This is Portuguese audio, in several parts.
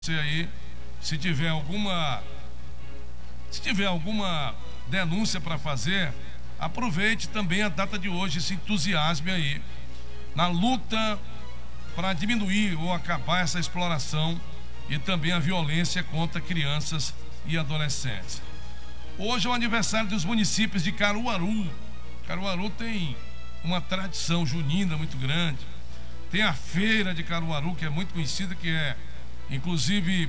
Você aí, se tiver alguma denúncia para fazer, aproveite também a data de hoje, se entusiasme aí na luta para diminuir ou acabar essa exploração e também a violência contra crianças e adolescentes. Hoje é o aniversário dos municípios de Caruaru. Caruaru tem uma tradição junina muito grande. Tem a feira de Caruaru, que é muito conhecida, que é inclusive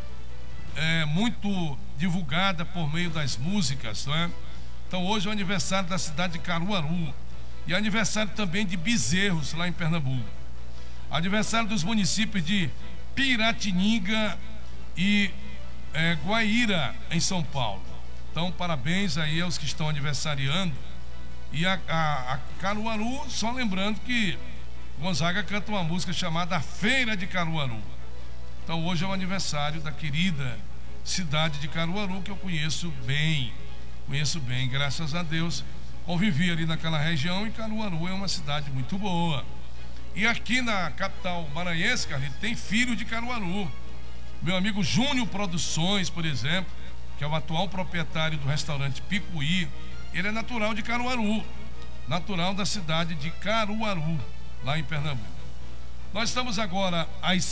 muito divulgada por meio das músicas, não é? Então hoje é o aniversário da cidade de Caruaru e aniversário também de Bezerros, lá em Pernambuco. Aniversário dos municípios de Piratininga e Guaíra, em São Paulo. Então parabéns aí aos que estão aniversariando. E a Caruaru, só lembrando que Gonzaga canta uma música chamada A Feira de Caruaru. Então hoje é o aniversário da querida cidade de Caruaru, que eu conheço bem, graças a Deus. Convivi ali naquela região e Caruaru é uma cidade muito boa. E aqui na capital maranhense, Carlinhos, tem filho de Caruaru. Meu amigo Júnior Produções, por exemplo, que é o atual proprietário do restaurante Picuí, ele é natural de Caruaru, natural da cidade de Caruaru, lá em Pernambuco. Nós estamos agora às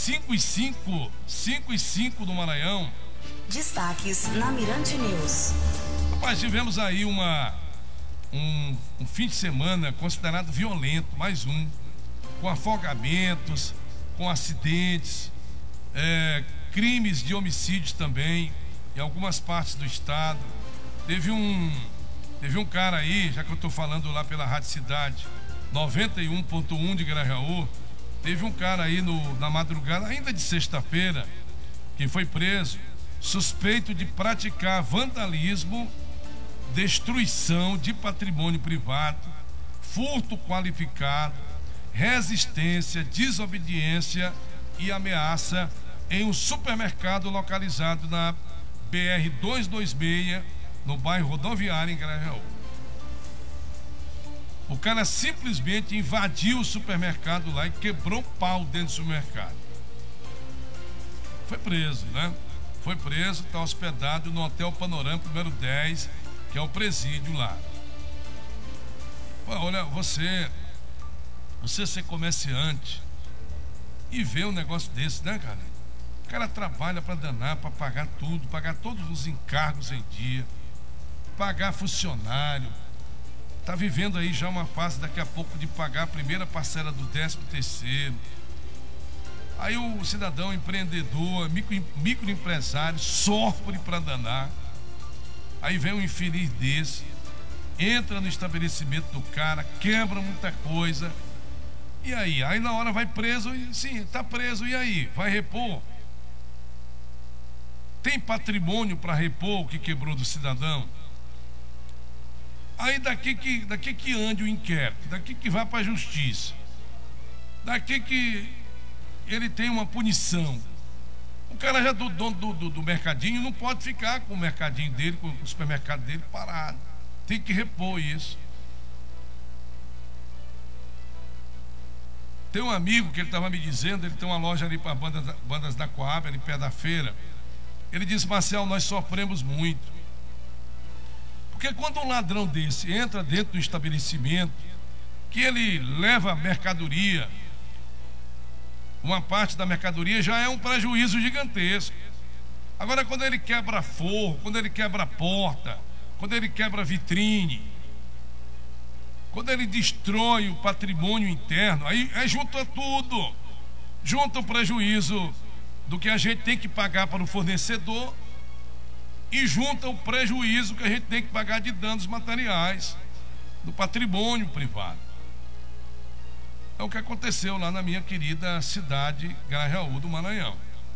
5h05 do Maranhão. Destaques na Mirante News. Rapaz, tivemos aí um fim de semana considerado violento, mais um, com afogamentos, com acidentes, crimes de homicídios também, em algumas partes do estado. Teve um cara aí, já que eu estou falando lá pela Rádio Cidade, 91.1 de Grajaú, teve um cara aí na madrugada, ainda de sexta-feira, que foi preso, suspeito de praticar vandalismo, destruição de patrimônio privado, furto qualificado, resistência, desobediência e ameaça em um supermercado localizado na BR-226, no bairro Rodoviário, em Grajaú. O cara simplesmente invadiu o supermercado lá e quebrou pau dentro do supermercado. Foi preso, né? Foi preso, está hospedado no Hotel Panorâmico número 10, que é o presídio lá. Olha, você ser comerciante e ver um negócio desse, né, cara? O cara trabalha para danar, para pagar tudo, pagar todos os encargos em dia, pagar funcionário. Está vivendo aí já uma fase daqui a pouco de pagar a primeira parcela do 13º. Aí o cidadão empreendedor, microempresário, sofre para danar. Aí vem um infeliz desse, entra no estabelecimento do cara, quebra muita coisa. E aí? Aí na hora vai preso, e sim, está preso, e aí? Vai repor? Tem patrimônio para repor o que quebrou do cidadão? Aí daqui que ande o inquérito, daqui que vá para a justiça, daqui que ele tem uma punição. O cara já dono do mercadinho não pode ficar com o mercadinho dele, com o supermercado dele parado. Tem que repor isso. Tem um amigo que ele estava me dizendo, ele tem uma loja ali para bandas da Coab, ali perto da feira. Ele disse: Marcel, nós sofremos muito. Porque quando um ladrão desse entra dentro do estabelecimento, que ele leva mercadoria, uma parte da mercadoria já é um prejuízo gigantesco. Agora, quando ele quebra forro, quando ele quebra porta, quando ele quebra vitrine, quando ele destrói o patrimônio interno, aí junta tudo, junta o prejuízo do que a gente tem que pagar para o fornecedor e junta o prejuízo que a gente tem que pagar de danos materiais do patrimônio privado. É o que aconteceu lá na minha querida cidade Grajaú do Maranhão.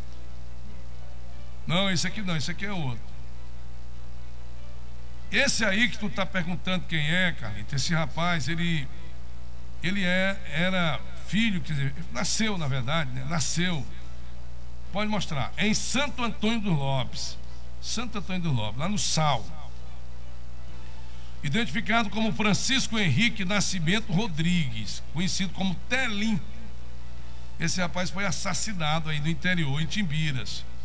Não, esse aqui não, esse aqui é outro. Esse aí que tu tá perguntando quem é, Carlito, esse rapaz, ele era filho, quer dizer, nasceu na verdade, né? Nasceu, pode mostrar, em Santo Antônio dos Lopes, lá no Sal. Identificado como Francisco Henrique Nascimento Rodrigues, conhecido como Telim. Esse rapaz foi assassinado aí no interior, em Timbiras.